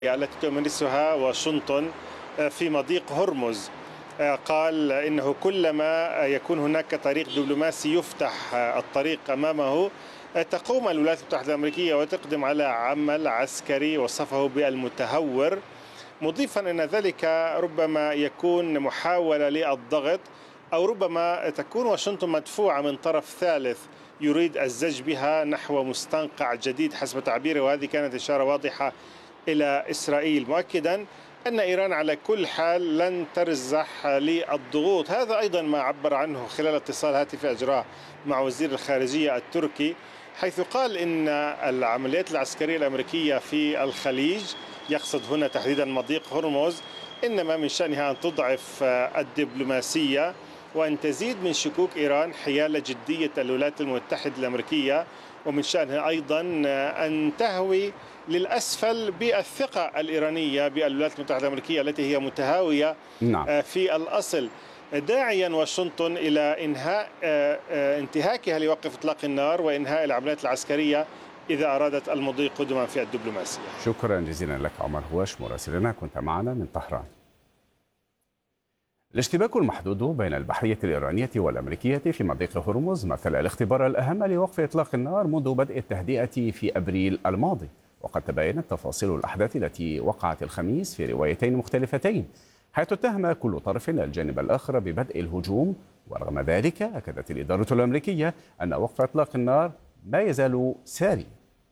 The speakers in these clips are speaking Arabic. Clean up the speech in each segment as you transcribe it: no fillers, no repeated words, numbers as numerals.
التي تمارسها واشنطن في مضيق هرمز. قال إنه كلما يكون هناك طريق دبلوماسي يفتح الطريق أمامه تقوم الولايات المتحدة الأمريكية وتقدم على عمل عسكري، وصفه بالمتهور، مضيفا أن ذلك ربما يكون محاولة للضغط، أو ربما تكون واشنطن مدفوعة من طرف ثالث يريد الزج بها نحو مستنقع جديد حسب تعبيره، وهذه كانت إشارة واضحة إلى إسرائيل، مؤكدا أن إيران على كل حال لن ترزح للضغوط. هذا أيضا ما عبر عنه خلال اتصال هاتفي أجراه مع وزير الخارجية التركي، حيث قال إن العمليات العسكرية الأمريكية في الخليج، يقصد هنا تحديدا مضيق هرمز، إنما من شأنها أن تضعف الدبلوماسية وأن تزيد من شكوك إيران حيال جدية الولايات المتحدة الأمريكية، ومن شأنها أيضا أن تهوي للأسفل بالثقة الإيرانية بالولايات المتحدة الأمريكية التي هي متهاوية نعم. في الأصل، داعيا واشنطن إلى انتهاكها لوقف إطلاق النار وإنهاء العمليات العسكرية إذا أرادت المضي قدما في الدبلوماسية. شكرا جزيلا لك عمر هواش مراسلنا، كنت معنا من طهران. الاشتباك المحدود بين البحرية الإيرانية والأمريكية في مضيق هرمز مثل الاختبار الأهم لوقف إطلاق النار منذ بدء التهدئة في أبريل الماضي، وقد تبينت تفاصيل الأحداث التي وقعت الخميس في روايتين مختلفتين، حيث اتهم كل طرف الجانب الآخر ببدء الهجوم. ورغم ذلك أكدت الإدارة الأمريكية أن وقف إطلاق النار ما يزال ساري.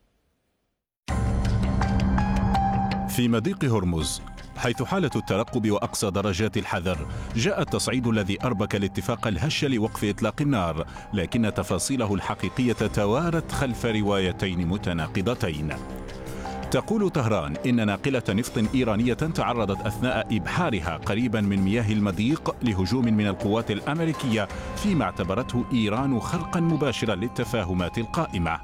في مضيق هرمز حيث حالة الترقب وأقصى درجات الحذر، جاء التصعيد الذي أربك الاتفاق الهش لوقف إطلاق النار، لكن تفاصيله الحقيقية توارت خلف روايتين متناقضتين. تقول طهران إن ناقلة نفط إيرانية تعرضت أثناء إبحارها قريبا من مياه المضيق لهجوم من القوات الأمريكية، فيما اعتبرته إيران خرقا مباشرا للتفاهمات القائمة.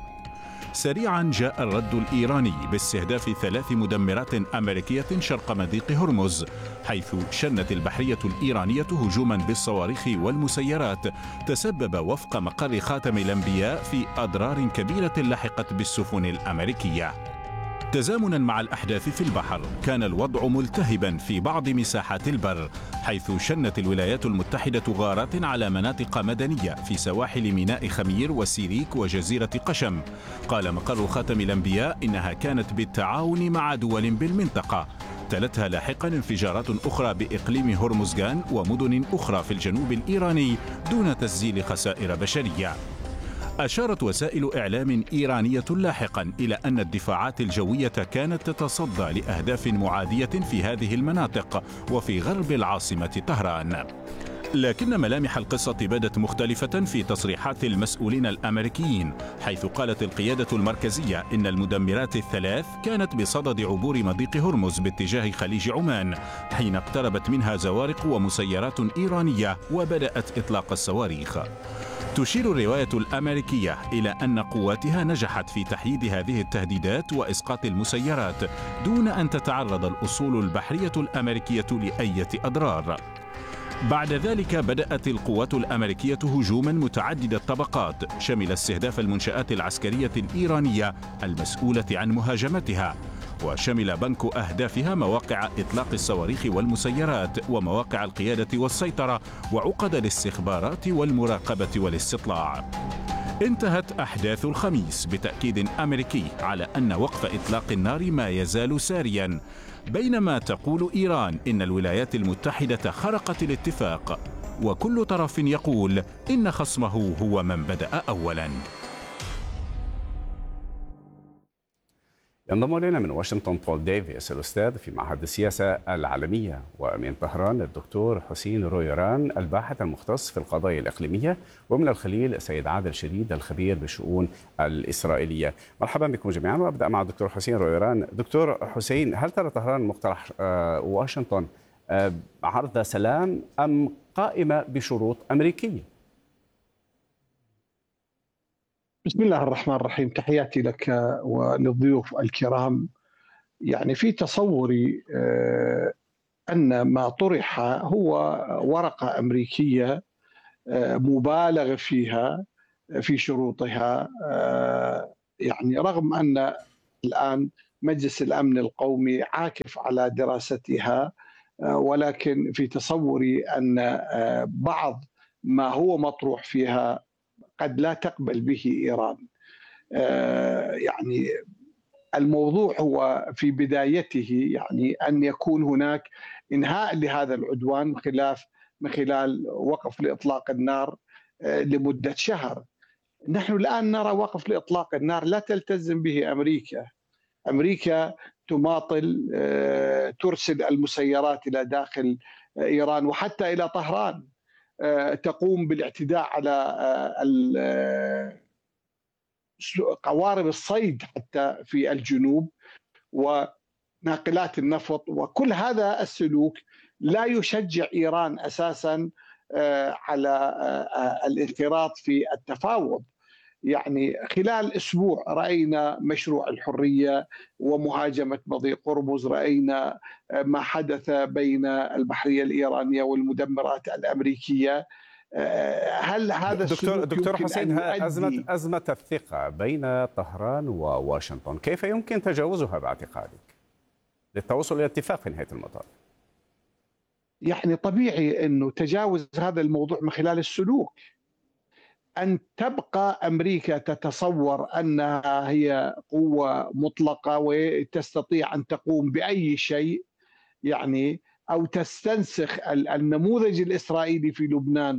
سريعا جاء الرد الإيراني باستهداف 3 مدمرات أمريكية شرق مضيق هرمز، حيث شنت البحرية الإيرانية هجوما بالصواريخ والمسيرات تسبب وفق مقر خاتم الأنبياء في أضرار كبيرة لحقت بالسفن الأمريكية. تزامنا مع الأحداث في البحر، كان الوضع ملتهبا في بعض مساحات البر، حيث شنت الولايات المتحدة غارات على مناطق مدنية في سواحل ميناء خمير وسيريك وجزيرة قشم. قال مقر خاتم الأنبياء إنها كانت بالتعاون مع دول بالمنطقة. تلتها لاحقا انفجارات أخرى بإقليم هرمزغان ومدن أخرى في الجنوب الإيراني دون تسجيل خسائر بشرية. أشارت وسائل إعلام إيرانية لاحقا إلى أن الدفاعات الجوية كانت تتصدى لأهداف معادية في هذه المناطق وفي غرب العاصمة طهران. لكن ملامح القصة بدت مختلفة في تصريحات المسؤولين الأمريكيين، حيث قالت القيادة المركزية إن المدمرات الثلاث كانت بصدد عبور مضيق هرمز باتجاه خليج عمان، حين اقتربت منها زوارق ومسيرات إيرانية وبدأت إطلاق الصواريخ. تشير الرواية الأمريكية إلى أن قواتها نجحت في تحييد هذه التهديدات وإسقاط المسيرات دون أن تتعرض الأسطول البحرية الأمريكية لأي أضرار. بعد ذلك بدأت القوات الأمريكية هجوما متعدد الطبقات، شمل استهداف المنشآت العسكرية الإيرانية المسؤولة عن مهاجمتها، وشمل بنك أهدافها مواقع إطلاق الصواريخ والمسيرات ومواقع القيادة والسيطرة وعقد الاستخبارات والمراقبة والاستطلاع. انتهت أحداث الخميس بتأكيد أمريكي على أن وقف إطلاق النار ما يزال ساريا، بينما تقول إيران إن الولايات المتحدة خرقت الاتفاق، وكل طرف يقول إن خصمه هو من بدأ أولا. ينضم إلينا من واشنطن بول ديفيس الأستاذ في معهد السياسة العالمية، ومن طهران الدكتور حسين رويران الباحث المختص في القضايا الإقليمية، ومن الخليل سيد عادل شديد الخبير بالشؤون الإسرائيلية. مرحبا بكم جميعا، وأبدأ مع الدكتور حسين رويران. دكتور حسين، هل ترى طهران مقترح واشنطن عرض سلام أم قائمة بشروط أمريكية؟ بسم الله الرحمن الرحيم، تحياتي لك وللضيوف الكرام. يعني في تصوري أن ما طرح هو ورقة أمريكية مبالغ فيها في شروطها، يعني رغم أن الآن مجلس الأمن القومي عاكف على دراستها، ولكن في تصوري أن بعض ما هو مطروح فيها قد لا تقبل به إيران. يعني الموضوع هو في بدايته يعني أن يكون هناك إنهاء لهذا العدوان من خلال وقف لإطلاق النار لمدة شهر. نحن الآن نرى وقف لإطلاق النار لا تلتزم به أمريكا تماطل، ترسل المسيرات إلى داخل إيران وحتى إلى طهران، تقوم بالاعتداء على قوارب الصيد حتى في الجنوب وناقلات النفط، وكل هذا السلوك لا يشجع إيران أساسا على الانخراط في التفاوض. يعني خلال أسبوع رأينا مشروع الحرية ومهاجمة مضيق هرمز، رأينا ما حدث بين البحرية الإيرانية والمدمرات الأمريكية. هل هذا دكتور حسين، أزمة الثقة بين طهران وواشنطن كيف يمكن تجاوزها باعتقادك للتوصل إلى اتفاق في نهاية المطاف؟ يعني طبيعي أنه تجاوز هذا الموضوع من خلال السلوك. أن تبقى أمريكا تتصور أنها هي قوة مطلقة وتستطيع أن تقوم بأي شيء، يعني أو تستنسخ النموذج الإسرائيلي في لبنان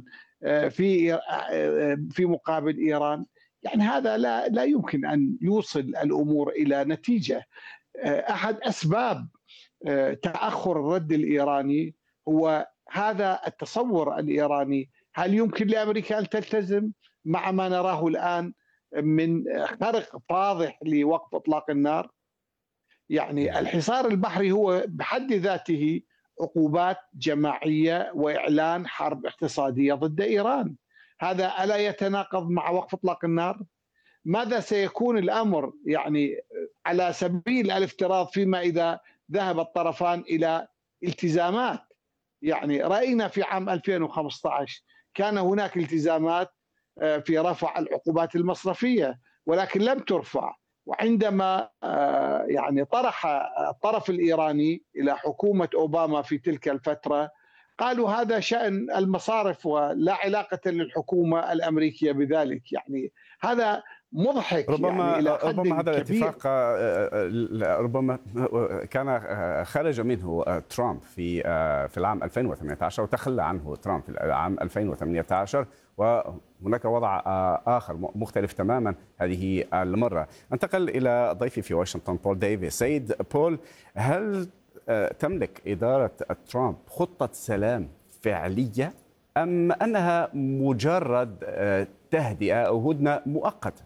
في مقابل إيران، يعني هذا لا يمكن أن يوصل الأمور إلى نتيجة. أحد أسباب تأخر الرد الإيراني هو هذا التصور الإيراني. هل يمكن لأمريكا أن تلتزم مع ما نراه الآن من خرق فاضح لوقف إطلاق النار؟ يعني الحصار البحري هو بحد ذاته عقوبات جماعية وإعلان حرب اقتصادية ضد إيران. هذا ألا يتناقض مع وقف إطلاق النار؟ ماذا سيكون الأمر يعني على سبيل الافتراض فيما إذا ذهب الطرفان إلى التزامات؟ يعني رأينا في عام 2015 كان هناك التزامات في رفع العقوبات المصرفية ولكن لم ترفع، وعندما يعني طرح الطرف الإيراني إلى حكومة أوباما في تلك الفترة قالوا هذا شأن المصارف ولا علاقة للحكومة الأمريكية بذلك. يعني هذا مضحك. ربما يعني ربما هذا الاتفاق ربما كان خرج منه ترامب في العام 2018 وتخلى عنه ترامب في العام 2018، وهناك وضع آخر مختلف تماما هذه المرة. انتقل إلى ضيفي في واشنطن بول ديفيس. سيد بول، هل تملك إدارة ترامب خطة سلام فعلية أم أنها مجرد تهدئة أو هدنة مؤقتة؟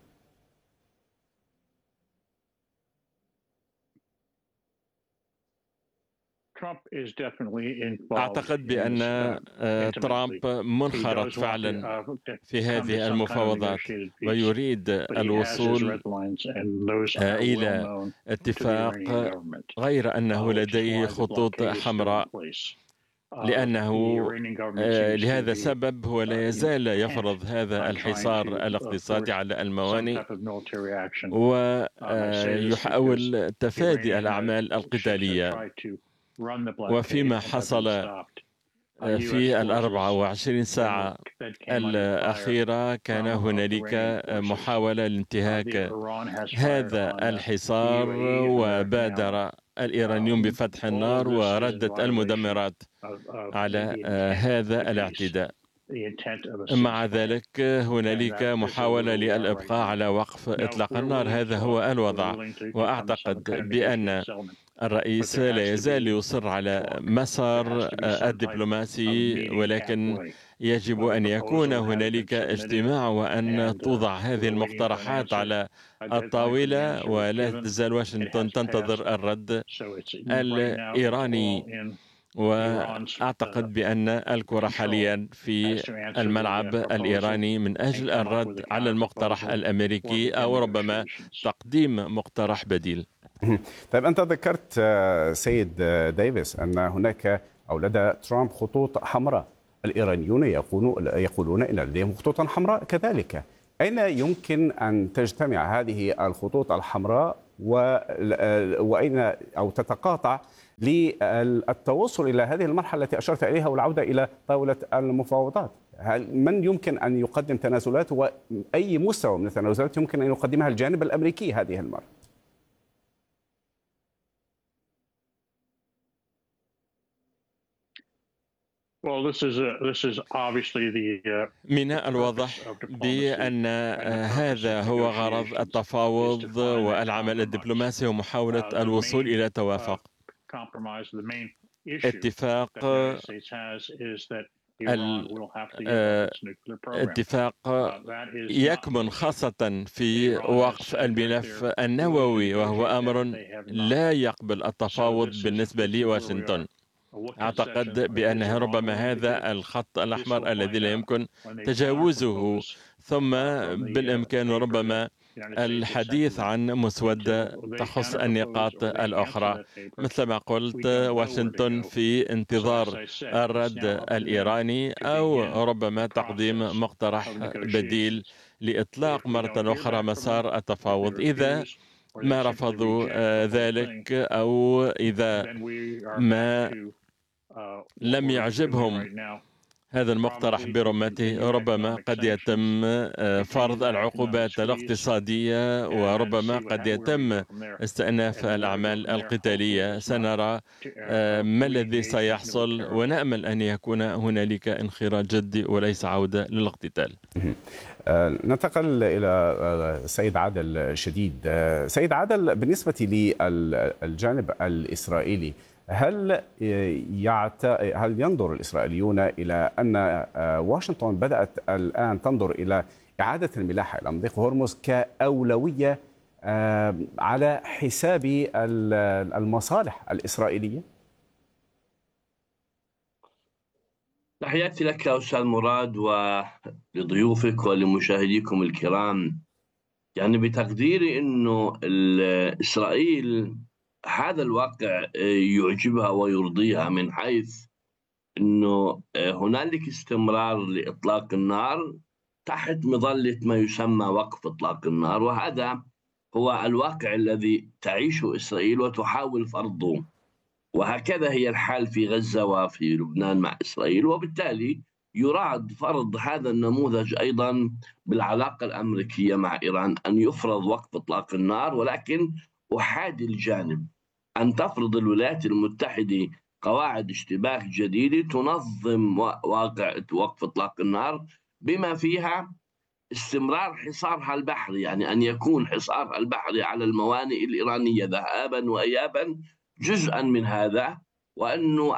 أعتقد بأن ترامب منخرط فعلا في هذه المفاوضات ويريد الوصول إلى اتفاق، غير أنه لديه خطوط حمراء، لأنه لهذا السبب هو لا يزال يفرض هذا الحصار الاقتصادي على الموانئ ويحاول تفادي الأعمال القتالية. وفيما حصل في 24 ساعة الأخيرة كان هنالك محاولة لانتهاك هذا الحصار، وبادر الإيرانيون بفتح النار وردت المدمرات على هذا الاعتداء. مع ذلك هنالك محاولة للإبقاء على وقف إطلاق النار. هذا هو الوضع، وأعتقد بأن الرئيس لا يزال يصر على مسار الدبلوماسي، ولكن يجب أن يكون هنالك اجتماع وأن توضع هذه المقترحات على الطاولة، ولا تزال واشنطن تنتظر الرد الإيراني. وأعتقد بأن الكرة حاليا في الملعب الإيراني من أجل الرد على المقترح الأمريكي أو ربما تقديم مقترح بديل. طيب، أنت ذكرت سيد ديفيس أن هناك أو لدى ترامب خطوط حمراء. الإيرانيون يقولون أن لديهم خطوطا حمراء كذلك. أين يمكن أن تجتمع هذه الخطوط الحمراء وأين أو تتقاطع للتوصل إلى هذه المرحلة التي أشرت إليها والعودة إلى طاولة المفاوضات؟ من يمكن أن يقدم تنازلات وأي مستوى من التنازلات يمكن أن يقدمها الجانب الأمريكي هذه المرة؟ من الواضح بأن هذا هو غرض التفاوض والعمل الدبلوماسي ومحاولة الوصول إلى توافق. اتفاق يكمن خاصة في وقف الملف النووي، وهو أمر لا يقبل التفاوض بالنسبة لواشنطن. أعتقد بأنه ربما هذا الخط الأحمر الذي لا يمكن تجاوزه، ثم بالإمكان ربما الحديث عن مسودة تخص النقاط الأخرى. مثل ما قلت، واشنطن في انتظار الرد الإيراني أو ربما تقديم مقترح بديل لإطلاق مرة أخرى مسار التفاوض. إذا ما رفضوا ذلك أو إذا ما لم يعجبهم هذا المقترح برمته، ربما قد يتم فرض العقوبات الاقتصادية وربما قد يتم استئناف الأعمال القتالية. سنرى ما الذي سيحصل، ونأمل أن يكون هنالك انخراط جدي وليس عودة للاقتتال. ننتقل إلى سيد عادل شديد. سيد عادل، بالنسبة للجانب الإسرائيلي، هل ينظر الإسرائيليون إلى أن واشنطن بدأت الآن تنظر إلى إعادة الملاحة إلى مضيق هرمز كأولوية على حساب المصالح الإسرائيلية؟ تحياتي لك أستاذ مراد ولضيوفك ولمشاهديكم الكرام. يعني بتقديري أنه إسرائيل هذا الواقع يعجبها ويرضيها، من حيث أنه هنالك استمرار لإطلاق النار تحت مظلة ما يسمى وقف إطلاق النار، وهذا هو الواقع الذي تعيشه إسرائيل وتحاول فرضه. وهكذا هي الحال في غزة وفي لبنان مع إسرائيل، وبالتالي يراد فرض هذا النموذج أيضا بالعلاقة الأمريكية مع إيران، أن يفرض وقف إطلاق النار، ولكن أحادي الجانب أن تفرض الولايات المتحدة قواعد اشتباك جديدة تنظم واقع وقف إطلاق النار، بما فيها استمرار حصارها البحري، يعني أن يكون حصارها البحري على الموانئ الإيرانية ذهابا وإيابا جزءا من هذا، وأنه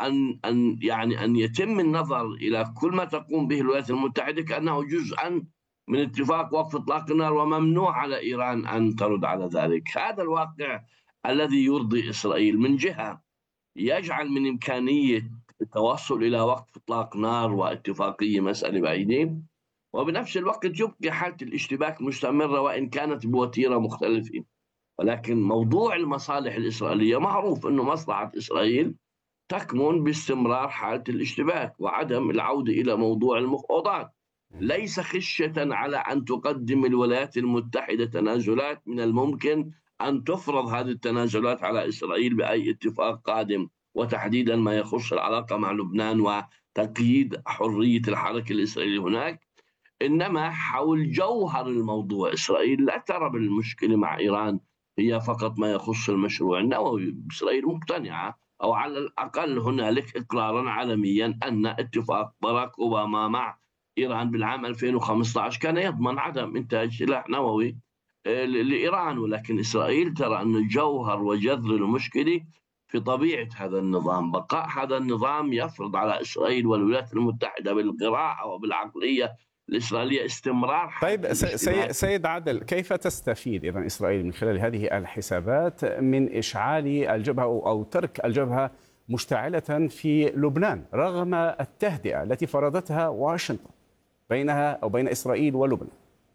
أن يتم النظر إلى كل ما تقوم به الولايات المتحدة كأنه جزءا من اتفاق وقف إطلاق النار، وممنوع على إيران أن ترد على ذلك. هذا الواقع الذي يرضي إسرائيل. من جهة يجعل من إمكانية التوصل إلى وقف إطلاق نار واتفاقية مسألة بعيدة، وبنفس الوقت يبقي حالة الاشتباك مستمرة وإن كانت بوتيرة مختلفة. ولكن موضوع المصالح الإسرائيلية معروف أنه مصلحة إسرائيل تكمن باستمرار حالة الاشتباك وعدم العودة إلى موضوع المفاوضات، ليس خشية على أن تقدم الولايات المتحدة تنازلات. من الممكن أن تفرض هذه التنازلات على إسرائيل بأي اتفاق قادم، وتحديدا ما يخص العلاقة مع لبنان وتقييد حرية الحركة الإسرائيلية هناك. إنما حول جوهر الموضوع إسرائيل لا ترى بالمشكلة مع إيران هي فقط ما يخص المشروع النووي. إسرائيل مقتنعة، أو على الأقل هنالك إقرارا عالميا أن اتفاق باراك أوباما مع إيران بالعام 2015 كان يضمن عدم إنتاج سلاح نووي لإيران. ولكن إسرائيل ترى أن جوهر وجذر المشكلة في طبيعة هذا النظام. بقاء هذا النظام يفرض على إسرائيل والولايات المتحدة بالقراءة وبالعقلية الإسرائيلية استمرار. طيب سيد عادل، كيف تستفيد إذن إسرائيل من خلال هذه الحسابات من إشعال الجبهة أو ترك الجبهة مشتعلة في لبنان رغم التهدئة التي فرضتها واشنطن بينها أو بين إسرائيل ولبنان؟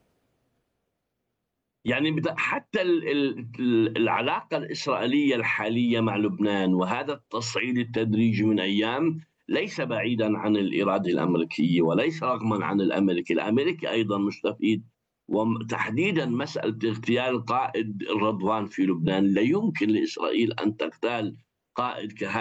يعني حتى العلاقة الإسرائيلية الحالية مع لبنان وهذا التصعيد التدريجي من أيام ليس بعيدا عن الإرادة الأمريكية وليس رغما عن الأمريكي. الأمريكي أيضا مستفيد وتحديدا مسألة اغتيال قائد رضوان في لبنان. لا يمكن لإسرائيل أن تغتال قائد كهذا